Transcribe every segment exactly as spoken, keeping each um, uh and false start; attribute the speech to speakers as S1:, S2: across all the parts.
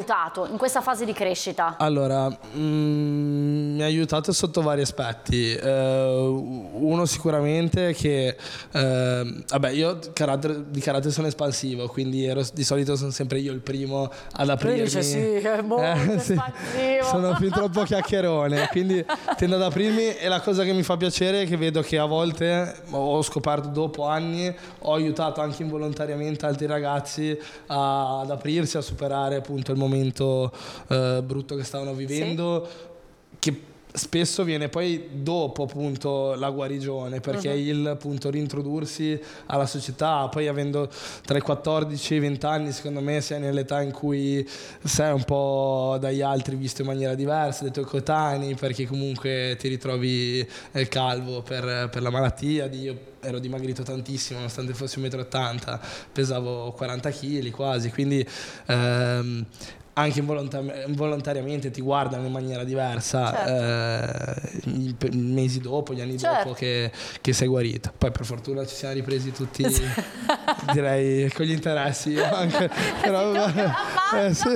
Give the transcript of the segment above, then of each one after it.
S1: aiutato in questa fase di crescita?
S2: Allora, mm, mi ha aiutato sotto vari aspetti. Uh, uno sicuramente che, uh, vabbè, io carattere, di carattere sono espansivo, quindi ero, di solito sono sempre io il primo ad aprirmi.
S1: Lui dice sì, è molto
S2: eh, sì,
S1: espansivo.
S2: sono fin troppo chiacchierone, quindi tendo ad aprirmi, e la cosa che mi fa piacere è che vedo che a volte, ho scoperto dopo anni, ho aiutato anche involontariamente altri ragazzi a, ad aprirsi, a superare appunto il momento uh, brutto che stavano vivendo, sì. Che spesso viene poi dopo appunto la guarigione, perché uh-huh. il appunto rintrodursi alla società, poi avendo tra i quattordici e i venti anni, secondo me sei nell'età in cui sei un po' dagli altri visto in maniera diversa, dai tuoi coetanei, perché comunque ti ritrovi eh, calvo per, per la malattia. Io ero dimagrito tantissimo, nonostante fossi un metro e ottanta, pesavo quaranta chili quasi, quindi ehm, anche involontari- involontariamente ti guardano in maniera diversa, certo. eh, i i mesi dopo, gli anni certo. dopo che, che sei guarito. Poi per fortuna ci siamo ripresi tutti, direi, con gli interessi anche. Però, eh, sì.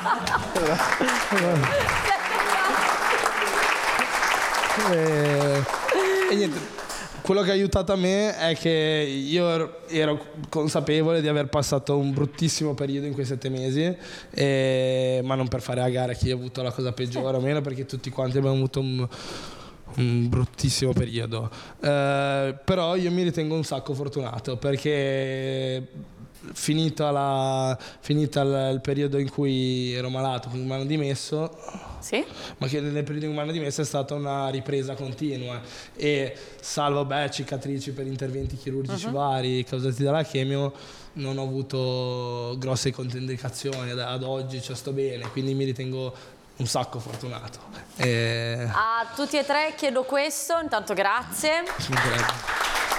S2: e, e niente. Quello che ha aiutato a me è che io ero consapevole di aver passato un bruttissimo periodo in quei sette mesi, e, ma non per fare a gara chi ha avuto la cosa peggiore o meno, perché tutti quanti abbiamo avuto un, un bruttissimo periodo. Eh, però io mi ritengo un sacco fortunato, perché finita la, finita il, il periodo in cui ero malato, quindi mi hanno dimesso. Sì? Ma che nel periodo in cui mi hanno dimesso è stata una ripresa continua, e salvo beh, cicatrici per interventi chirurgici uh-huh. vari causati dalla chemio, non ho avuto grosse controindicazioni ad, ad oggi, cioè sto bene, quindi mi ritengo un sacco fortunato. E...
S1: a tutti e tre chiedo questo, intanto grazie.
S2: Sì, grazie.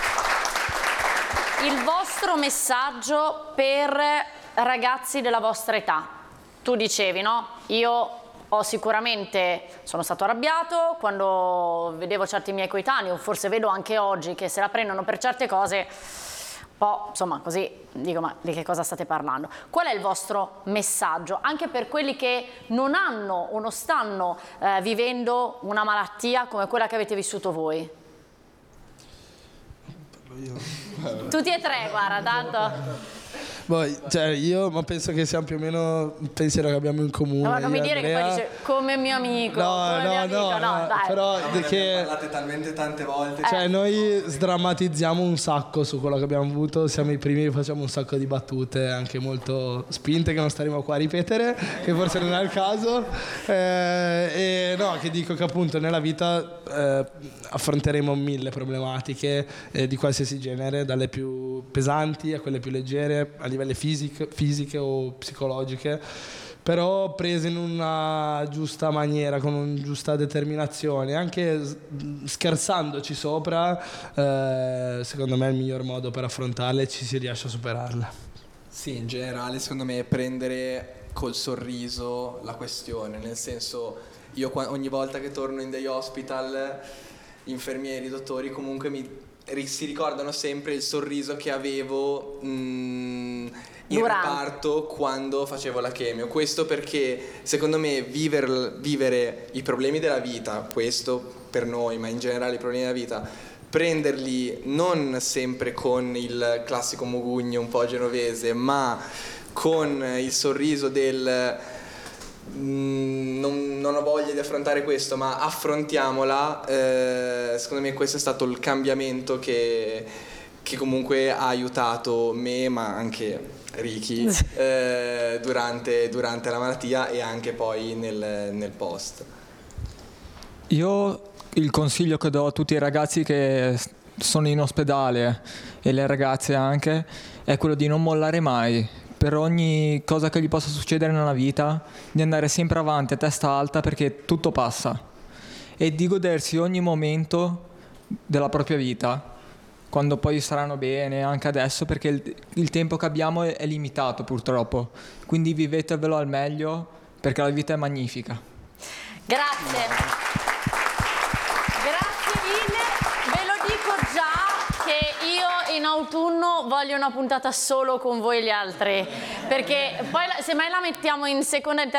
S1: Il vostro messaggio per ragazzi della vostra età. Tu dicevi, no? Io ho sicuramente, sono stato arrabbiato quando vedevo certi miei coetanei, o forse vedo anche oggi, che se la prendono per certe cose, un po', insomma, così, dico, ma di che cosa state parlando? Qual è il vostro messaggio, anche per quelli che non hanno o non stanno eh, vivendo una malattia come quella che avete vissuto voi? Tutti e tre, guarda, tanto...
S2: Poi, cioè, io ma penso che sia più o meno un pensiero che abbiamo in comune.
S1: No, non mi dire
S2: Andrea.
S1: che poi dice come mio amico,
S2: no,
S1: come
S2: no,
S1: mio amico,
S2: no,
S1: no,
S2: no,
S1: dai.
S2: però
S3: No,
S2: che
S3: parlate talmente tante volte.
S2: Cioè,
S1: eh.
S2: noi sdrammatizziamo un sacco su quello che abbiamo avuto, siamo i primi che facciamo un sacco di battute anche molto spinte che non staremo qua a ripetere, che forse non è il caso. Eh, e no, che dico che appunto nella vita eh, affronteremo mille problematiche eh, di qualsiasi genere, dalle più pesanti a quelle più leggere, a livello fisico, fisiche o psicologiche, però prese in una giusta maniera, con una giusta determinazione, anche scherzandoci sopra, eh, secondo me è il miglior modo per affrontarle e ci si riesce a superarle.
S3: Sì, in generale secondo me prendere col sorriso la questione, nel senso, io ogni volta che torno in day hospital, infermieri, dottori comunque mi si ricordano sempre il sorriso che avevo mh, in
S1: Durante.
S3: reparto quando facevo la chemio. Questo perché secondo me viver, vivere i problemi della vita, questo per noi, ma in generale i problemi della vita, prenderli non sempre con il classico mugugno un po' genovese, ma con il sorriso del Non, non ho voglia di affrontare questo, ma affrontiamola. Eh, secondo me questo è stato il cambiamento che, che comunque ha aiutato me, ma anche Ricky eh, durante, durante la malattia e anche poi nel, nel post.
S4: Io il consiglio che do a tutti i ragazzi che sono in ospedale e le ragazze anche è quello di non mollare mai. Per ogni cosa che gli possa succedere nella vita, di andare sempre avanti a testa alta, perché tutto passa, e di godersi ogni momento della propria vita, quando poi saranno bene, anche adesso, perché il, il tempo che abbiamo è, è limitato purtroppo, quindi vivetevelo al meglio, perché la vita è magnifica.
S1: Grazie. Grazie mille, ve lo dico già che io in autunno voglio una puntata solo con voi gli altri, perché poi se mai la mettiamo in seconda e